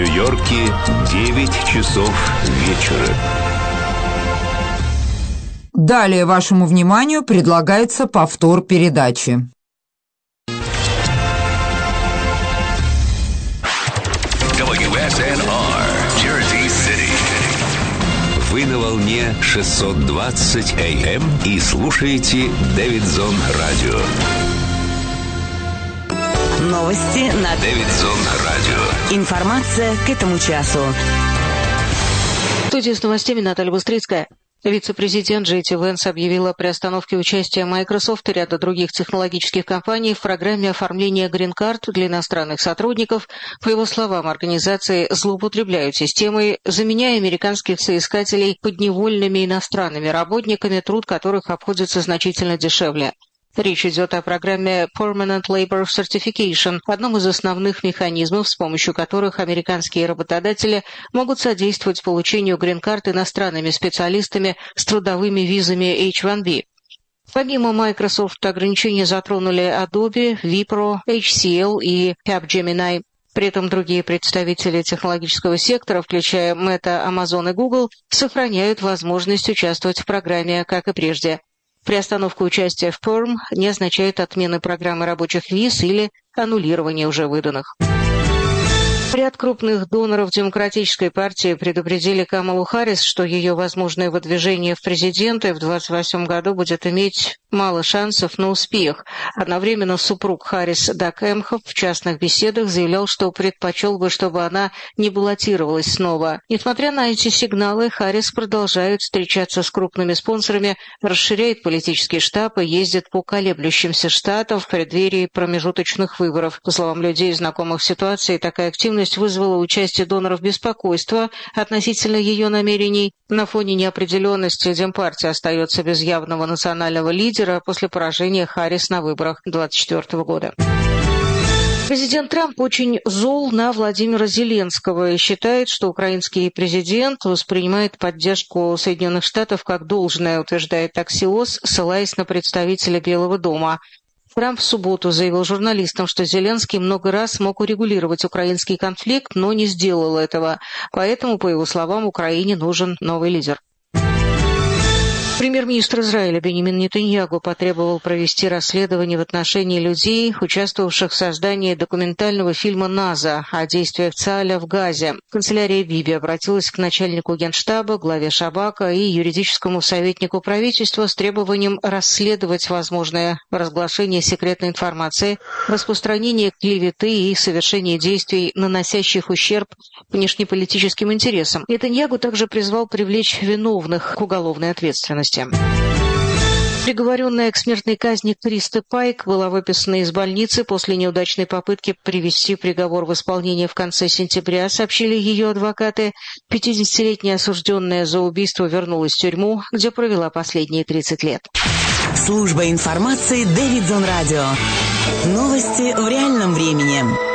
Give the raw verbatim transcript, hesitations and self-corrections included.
Нью-Йорке девять часов вечера. Далее вашему вниманию предлагается повтор передачи. дабл ю эс эн ар, Jersey City. Вы на волне шестьсот двадцать эй эм и слушаете Дэвидсон Радио. Новости на Дэвидсон Радио. Информация к этому часу. В студии с новостями Наталья Быстрицкая. Вице-президент Джей Ди Венс объявила о приостановке участия Microsoft и ряда других технологических компаний в программе оформления грин-карт для иностранных сотрудников. По его словам, организации злоупотребляют системой, заменяя американских соискателей подневольными иностранными работниками, труд которых обходится значительно дешевле. Речь идет о программе Permanent Labor Certification, одном из основных механизмов, с помощью которых американские работодатели могут содействовать получению грин-карт иностранными специалистами с трудовыми визами эйч ван би. Помимо Microsoft, ограничения затронули Adobe, Wipro, эйч си эл и Capgemini. При этом другие представители технологического сектора, включая Meta, Amazon и Google, сохраняют возможность участвовать в программе, как и прежде. Приостановка участия в Перм не означает отмены программы рабочих виз или аннулирование уже выданных. Ряд крупных доноров Демократической партии предупредили Камалу Харрис, что ее возможное выдвижение в президенты в двадцать восьмом году будет иметь мало шансов на успех. Одновременно супруг Харрис Даг Эмхоф в частных беседах заявлял, что предпочел бы, чтобы она не баллотировалась снова. Несмотря на эти сигналы, Харрис продолжает встречаться с крупными спонсорами, расширяет политический штаб и ездит по колеблющимся штатам в преддверии промежуточных выборов. По словам людей, знакомых с ситуацией, такая активность вызвало участие доноров беспокойства относительно ее намерений. На фоне неопределенности Демпартия остается без явного национального лидера после поражения Харрис на выборах две тысячи двадцать четвёртого года. Президент Трамп очень зол на Владимира Зеленского и считает, что украинский президент воспринимает поддержку Соединенных Штатов как должное, утверждает Axios, ссылаясь на представителя Белого дома. Трамп в субботу заявил журналистам, что Зеленский много раз мог урегулировать украинский конфликт, но не сделал этого. Поэтому, по его словам, Украине нужен новый лидер. Премьер-министр Израиля Беньямин Нетаньяху потребовал провести расследование в отношении людей, участвовавших в создании документального фильма «Наза» о действиях Цааля в Газе. Канцелярия Биби обратилась к начальнику Генштаба, главе Шабака и юридическому советнику правительства с требованием расследовать возможное разглашение секретной информации, распространение клеветы и совершение действий, наносящих ущерб внешнеполитическим интересам. Нетаньяху также призвал привлечь виновных к уголовной ответственности. Приговоренная к смертной казни Криста Пайк была выписана из больницы после неудачной попытки привести приговор в исполнение в конце сентября, сообщили ее адвокаты. пятидесятилетняя осужденная за убийство вернулась в тюрьму, где провела последние тридцать лет. Служба информации Дэвидсон Радио. Новости в реальном времени.